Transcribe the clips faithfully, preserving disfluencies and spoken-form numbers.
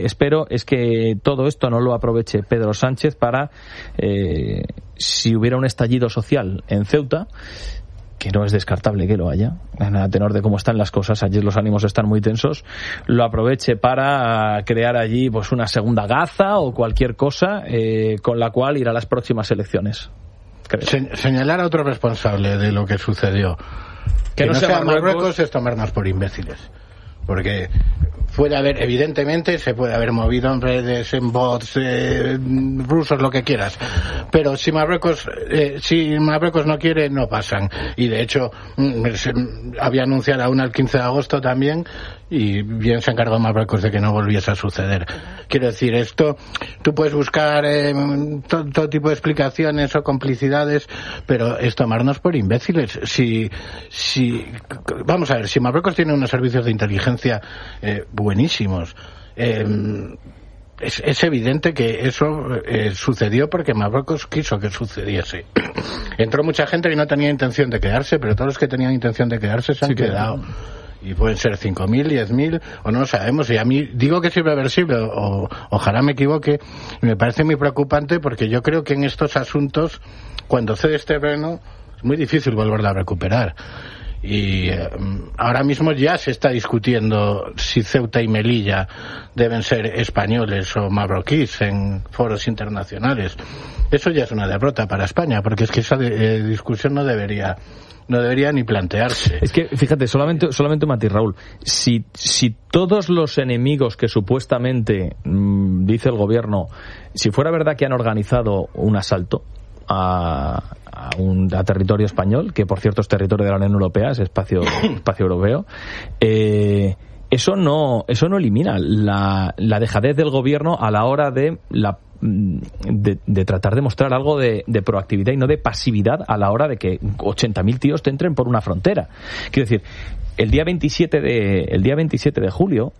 espero es que todo esto no lo aproveche Pedro Sánchez para, eh, si hubiera un estallido social en Ceuta, que no es descartable que lo haya, a tenor de cómo están las cosas, allí los ánimos están muy tensos, lo aproveche para crear allí pues una segunda Gaza o cualquier cosa eh, con la cual ir a las próximas elecciones. Se, señalar a otro responsable de lo que sucedió. Que, que no, no sea Marruecos, Marruecos es tomarnos por imbéciles. Porque puede haber, evidentemente, se puede haber movido en redes, en bots, eh, rusos, lo que quieras. Pero si Marruecos, eh, si Marruecos no quiere, no pasan. Y de hecho, se, había anunciado aún el quince de agosto también, y bien se encargó Marruecos de que no volviese a suceder. Quiero decir, esto, tú puedes buscar eh, todo, todo tipo de explicaciones o complicidades, pero es tomarnos por imbéciles. Si, si, vamos a ver, si Marruecos tiene unos servicios de inteligencia eh, buenísimos, eh, es, es evidente que eso eh, sucedió porque Marruecos quiso que sucediese. Entró mucha gente que no tenía intención de quedarse, pero todos los que tenían intención de quedarse se han sí, quedado. Que... Y pueden ser cinco mil, diez mil, o no lo sabemos. Y a mí, digo que es irreversible, o ojalá me equivoque, me parece muy preocupante porque yo creo que en estos asuntos, cuando cedes terreno, es muy difícil volverla a recuperar. Y eh, ahora mismo ya se está discutiendo si Ceuta y Melilla deben ser españoles o marroquíes en foros internacionales. Eso ya es una derrota para España, porque es que esa de, eh, discusión no debería... no debería ni plantearse. Es que, fíjate, solamente solamente un matiz, Raúl. Si, si todos los enemigos que supuestamente mmm, dice el gobierno, si fuera verdad que han organizado un asalto a, a un a territorio español, que por cierto es territorio de la Unión Europea, es espacio, espacio europeo, eh, eso no, eso no elimina la, la dejadez del gobierno a la hora de la De, de tratar de mostrar algo de, de proactividad y no de pasividad a la hora de que ochenta mil tíos te entren por una frontera. Quiero decir, el día veintisiete de, el día veintisiete de julio,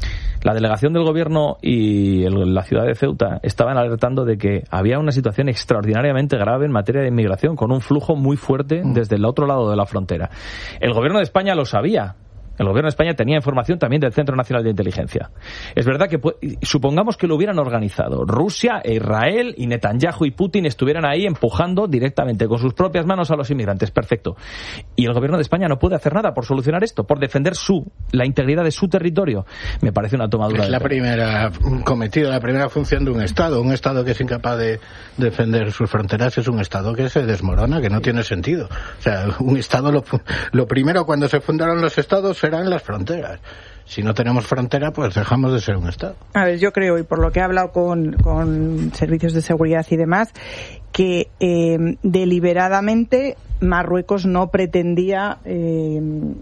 la delegación del gobierno y el, la ciudad de Ceuta estaban alertando de que había una situación extraordinariamente grave en materia de inmigración, con un flujo muy fuerte desde el otro lado de la frontera. El gobierno de España lo sabía. El gobierno de España tenía información también del Centro Nacional de Inteligencia. Es verdad que, supongamos que lo hubieran organizado Rusia, e Israel y Netanyahu y Putin estuvieran ahí empujando directamente con sus propias manos a los inmigrantes. Perfecto. Y el gobierno de España no puede hacer nada por solucionar esto, por defender su la integridad de su territorio. Me parece una tomadura es la de primera cometido, la primera función de un Estado. Un Estado que es incapaz de defender sus fronteras es un Estado que se desmorona, que no tiene sentido. O sea, un Estado, lo, lo primero cuando se fundaron los Estados serán las fronteras. Si no tenemos frontera, pues dejamos de ser un Estado. A ver, yo creo, y por lo que he hablado con, con servicios de seguridad y demás, que eh, deliberadamente Marruecos no pretendía eh,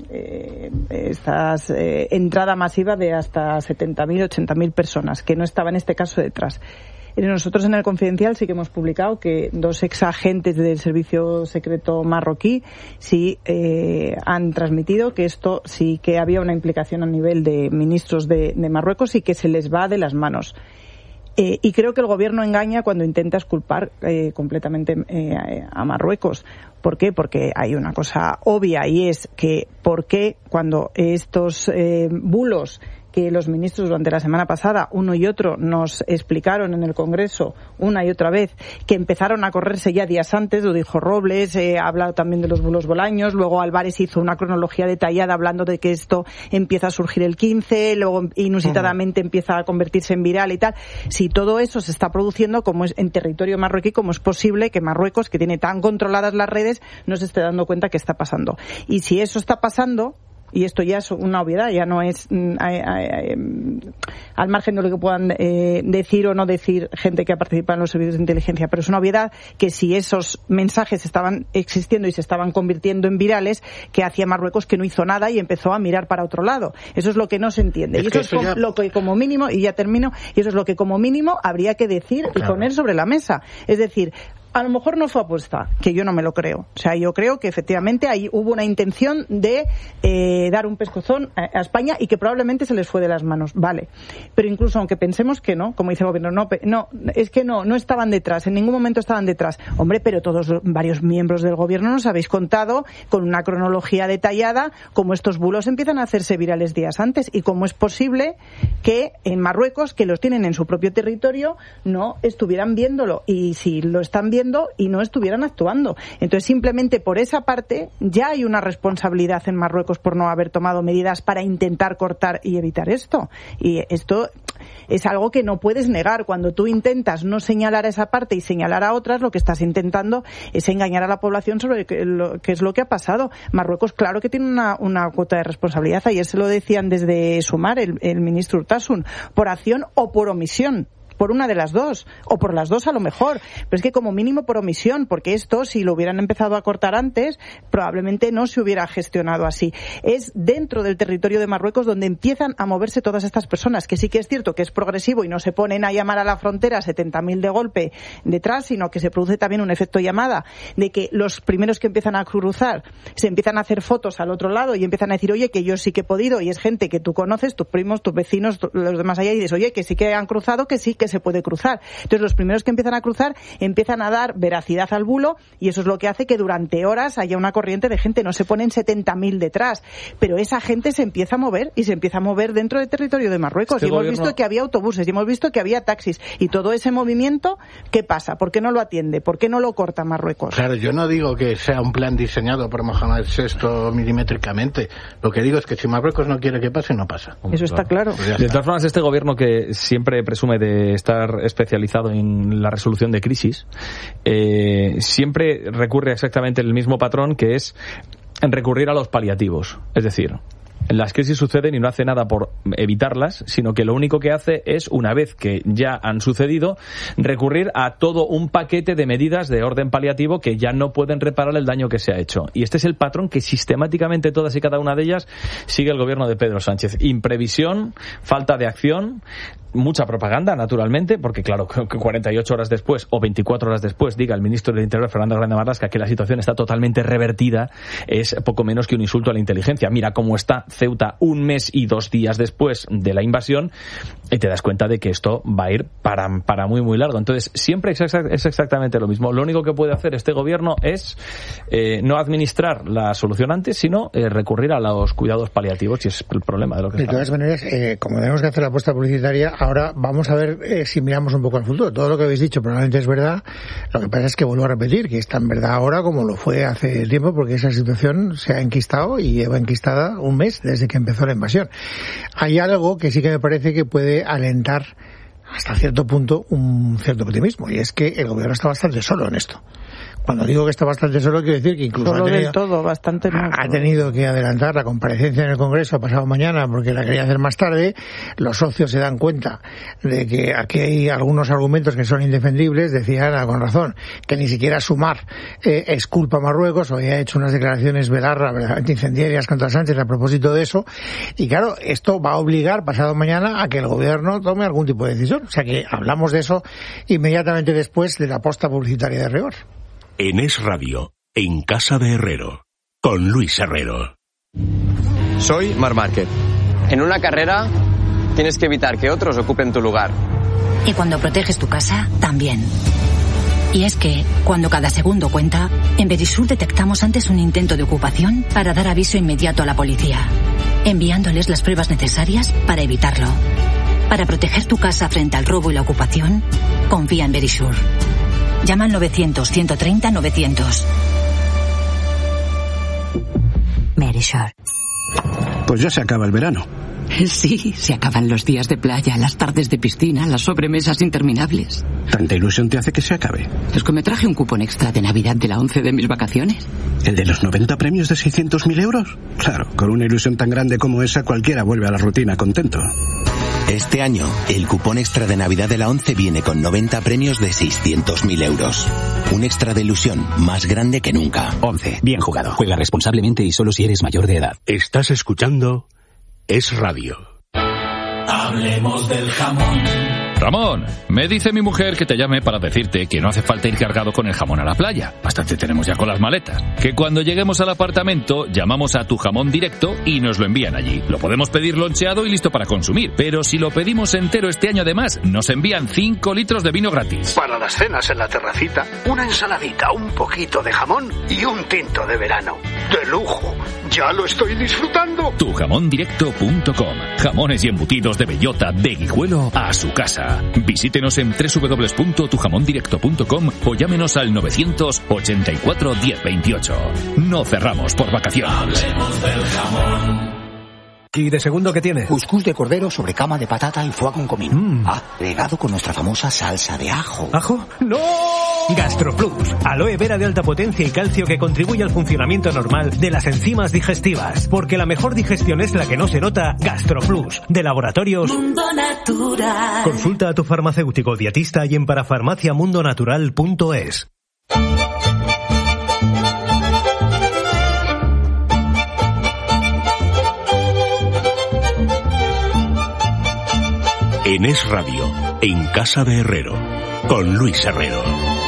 eh, esta eh, entrada masiva de hasta setenta mil, ochenta mil personas, que no estaba en este caso detrás. Nosotros en el Confidencial sí que hemos publicado que dos exagentes del servicio secreto marroquí sí eh, han transmitido que esto sí que había una implicación a nivel de ministros de, de Marruecos y que se les va de las manos. Eh, y creo que el gobierno engaña cuando intenta exculpar eh, completamente eh, a Marruecos. ¿Por qué? Porque hay una cosa obvia y es que ¿por qué cuando estos eh, bulos que los ministros durante la semana pasada, uno y otro, nos explicaron en el Congreso una y otra vez, que empezaron a correrse ya días antes, lo dijo Robles, eh, ha hablado también de los bulos Bolaños, luego Álvarez hizo una cronología detallada hablando de que esto empieza a surgir el quince, luego inusitadamente uh-huh. empieza a convertirse en viral y tal. Si todo eso se está produciendo como es en territorio marroquí, ¿cómo es posible que Marruecos, que tiene tan controladas las redes, no se esté dando cuenta que está pasando? Y si eso está pasando, y esto ya es una obviedad, ya no es mm, eh, eh, al margen de lo que puedan eh, decir o no decir gente que ha participado en los servicios de inteligencia, pero es una obviedad que si esos mensajes estaban existiendo y se estaban convirtiendo en virales, que hacía Marruecos que no hizo nada y empezó a mirar para otro lado. Eso es lo que no se entiende. Es y eso es eso ya... lo que como mínimo, y ya termino, y eso es lo que como mínimo habría que decir claro. y poner sobre la mesa. Es decir, a lo mejor no fue apuesta, que yo no me lo creo. O sea, yo creo que efectivamente ahí hubo una intención de eh, dar un pescozón a, a España y que probablemente se les fue de las manos. Vale. Pero incluso aunque pensemos que no, como dice el gobierno, no, no, es que no, no estaban detrás, en ningún momento estaban detrás. Hombre, pero todos varios miembros del gobierno nos habéis contado con una cronología detallada cómo estos bulos empiezan a hacerse virales días antes y cómo es posible que en Marruecos, que los tienen en su propio territorio, no estuvieran viéndolo. Y si lo están viendo, y no estuvieran actuando. Entonces, simplemente por esa parte ya hay una responsabilidad en Marruecos por no haber tomado medidas para intentar cortar y evitar esto. Y esto es algo que no puedes negar. Cuando tú intentas no señalar a esa parte y señalar a otras, lo que estás intentando es engañar a la población sobre qué es lo que ha pasado. Marruecos, claro que tiene una, una cuota de responsabilidad. Ayer se lo decían desde Sumar, el, el ministro Urtasun, por acción o por omisión. Por una de las dos, o por las dos a lo mejor, pero es que como mínimo por omisión, porque esto, si lo hubieran empezado a cortar antes, probablemente no se hubiera gestionado así. Es dentro del territorio de Marruecos donde empiezan a moverse todas estas personas, que sí que es cierto que es progresivo y no se ponen a llamar a la frontera setenta mil de golpe detrás, sino que se produce también un efecto llamada, de que los primeros que empiezan a cruzar se empiezan a hacer fotos al otro lado y empiezan a decir, oye, que yo sí que he podido, y es gente que tú conoces, tus primos, tus vecinos, los demás allá, y dices, oye, que sí que han cruzado, que sí que se puede cruzar. Entonces los primeros que empiezan a cruzar empiezan a dar veracidad al bulo y eso es lo que hace que durante horas haya una corriente de gente. No se ponen setenta mil detrás, pero esa gente se empieza a mover y se empieza a mover dentro del territorio de Marruecos. Este y hemos gobierno... visto que había autobuses y hemos visto que había taxis y todo ese movimiento, ¿qué pasa? ¿Por qué no lo atiende? ¿Por qué no lo corta Marruecos? Claro, yo no digo que sea un plan diseñado por Mohamed sexto milimétricamente. Lo que digo es que si Marruecos no quiere que pase, no pasa. Eso está claro. Pues de todas formas, este gobierno que siempre presume de estar especializado en la resolución de crisis, eh, siempre recurre a exactamente el mismo patrón, que es recurrir a los paliativos. Es decir, las crisis suceden y no hace nada por evitarlas, sino que lo único que hace es, una vez que ya han sucedido, recurrir a todo un paquete de medidas de orden paliativo que ya no pueden reparar el daño que se ha hecho. Y este es el patrón que sistemáticamente todas y cada una de ellas sigue el gobierno de Pedro Sánchez. Imprevisión, falta de acción, mucha propaganda, naturalmente, porque claro, que cuarenta y ocho horas después o veinticuatro horas después diga el ministro del Interior, Fernando Grande Marlaska, que la situación está totalmente revertida, es poco menos que un insulto a la inteligencia. Mira cómo está Ceuta un mes y dos días después de la invasión y te das cuenta de que esto va a ir para, para muy muy largo. Entonces siempre es, exact, es exactamente lo mismo. Lo único que puede hacer este gobierno es eh, no administrar la solución antes, sino eh, recurrir a los cuidados paliativos, y es el problema de lo que de todas maneras, eh, como tenemos que hacer la apuesta publicitaria, ahora vamos a ver eh, si miramos un poco al futuro. Todo lo que habéis dicho probablemente es verdad. Lo que pasa es que vuelvo a repetir que es tan verdad ahora como lo fue hace tiempo, porque esa situación se ha enquistado y lleva enquistada un mes desde que empezó la invasión. Hay algo que sí que me parece que puede alentar hasta cierto punto un cierto optimismo, y es que el gobierno está bastante solo en esto. Cuando digo que está bastante solo, quiero decir que incluso solo ha, tenido, del todo, bastante más, ha tenido que adelantar la comparecencia en el Congreso pasado mañana porque la quería hacer más tarde. Los socios se dan cuenta de que aquí hay algunos argumentos que son indefendibles. Decía Ana, con razón, que ni siquiera Sumar eh, es culpa a Marruecos. Hoy ha hecho unas declaraciones Belarra verdaderamente incendiarias contra Sánchez a propósito de eso. Y claro, esto va a obligar pasado mañana a que el gobierno tome algún tipo de decisión. O sea que hablamos de eso inmediatamente después de la posta publicitaria de rigor. En Es Radio, en Casa de Herrero, con Luis Herrero. Soy Marc Márquez. En una carrera tienes que evitar que otros ocupen tu lugar. Y cuando proteges tu casa, también. Y es que, cuando cada segundo cuenta, en Verisur detectamos antes un intento de ocupación para dar aviso inmediato a la policía, enviándoles las pruebas necesarias para evitarlo. Para proteger tu casa frente al robo y la ocupación, confía en Verisur. Llama al novecientos, ciento treinta, novecientos. Verisur. Pues ya se acaba el verano. Sí, se acaban los días de playa, las tardes de piscina, las sobremesas interminables. ¿Tanta ilusión te hace que se acabe? Es que me traje un cupón extra de Navidad de la once de mis vacaciones. ¿El de los noventa premios de seiscientos mil euros? Claro, con una ilusión tan grande como esa, cualquiera vuelve a la rutina contento. Este año, el cupón extra de Navidad de la once viene con noventa premios de seiscientos mil euros. Un extra de ilusión más grande que nunca. once. Bien jugado. Juega responsablemente y solo si eres mayor de edad. Estás escuchando Es Radio. Hablemos del jamón. Ramón, me dice mi mujer que te llame para decirte que no hace falta ir cargado con el jamón a la playa. Bastante tenemos ya con las maletas. Que cuando lleguemos al apartamento, llamamos a Tu Jamón Directo y nos lo envían allí. Lo podemos pedir loncheado y listo para consumir. Pero si lo pedimos entero este año además, nos envían cinco litros de vino gratis. Para las cenas en la terracita, una ensaladita, un poquito de jamón y un tinto de verano. ¡De lujo! ¡Ya lo estoy disfrutando! tu jamón directo punto com. Jamones y embutidos de bellota, de Guijuelo a su casa. Visítenos en doble u doble u doble u punto tu jamón directo punto com o llámenos al novecientos ochenta y cuatro diez veintiocho. No cerramos por vacaciones. Hablemos del jamón. ¿Y de segundo qué tiene? Cuscús de cordero sobre cama de patata y foie con comino. Mm. Ah, regado con nuestra famosa salsa de ajo. ¿Ajo? ¡No! GastroPlus, aloe vera de alta potencia y calcio que contribuye al funcionamiento normal de las enzimas digestivas. Porque la mejor digestión es la que no se nota. GastroPlus, de Laboratorios Mundo Natural. Consulta a tu farmacéutico dietista y en parafarmacia mundo natural punto es. En Es Radio, en Casa de Herrero, con Luis Herrero.